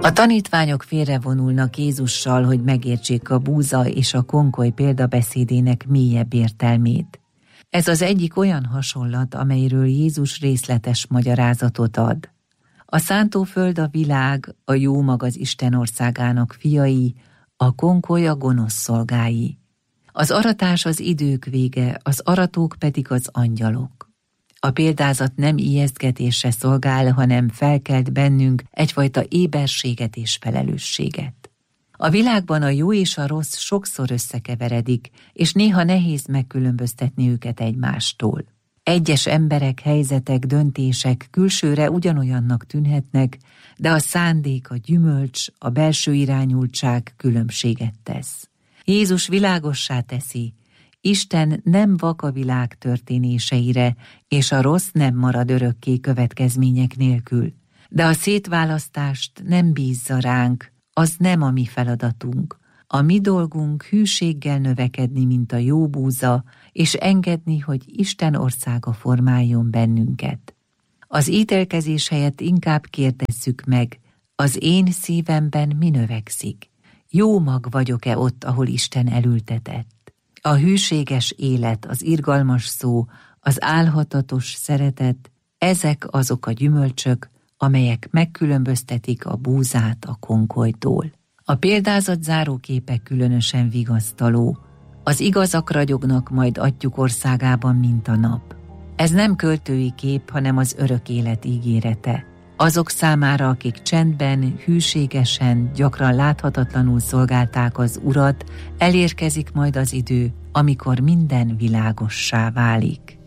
A tanítványok félrevonulnak Jézussal, hogy megértsék a búza és a konkoly példabeszédének mélyebb értelmét. Ez az egyik olyan hasonlat, amelyről Jézus részletes magyarázatot ad. A szántóföld a világ, a jó mag az Isten országának fiai, a konkoly a gonosz szolgái. Az aratás az idők vége, az aratók pedig az angyalok. A példázat nem ijesztgetésre szolgál, hanem felkelt bennünk egyfajta éberséget és felelősséget. A világban a jó és a rossz sokszor összekeveredik, és néha nehéz megkülönböztetni őket egymástól. Egyes emberek, helyzetek, döntések külsőre ugyanolyannak tűnhetnek, de a szándék, a gyümölcs, a belső irányultság különbséget tesz. Jézus világossá teszi, Isten nem vak a világ történéseire, és a rossz nem marad örökké következmények nélkül. De a szétválasztást nem bízza ránk, az nem a mi feladatunk. A mi dolgunk hűséggel növekedni, mint a jó búza, és engedni, hogy Isten országa formáljon bennünket. Az ítélkezés helyett inkább kérdezzük meg, az én szívemben mi növekszik? Jó mag vagyok-e ott, ahol Isten elültetett? A hűséges élet, az irgalmas szó, az álhatatos szeretet, ezek azok a gyümölcsök, amelyek megkülönböztetik a búzát a konkolytól. A példázat záróképe különösen vigasztaló. Az igazak ragyognak majd atyjuk országában, mint a nap. Ez nem költői kép, hanem az örök élet ígérete. Azok számára, akik csendben, hűségesen, gyakran láthatatlanul szolgálták az Urat, elérkezik majd az idő, amikor minden világossá válik.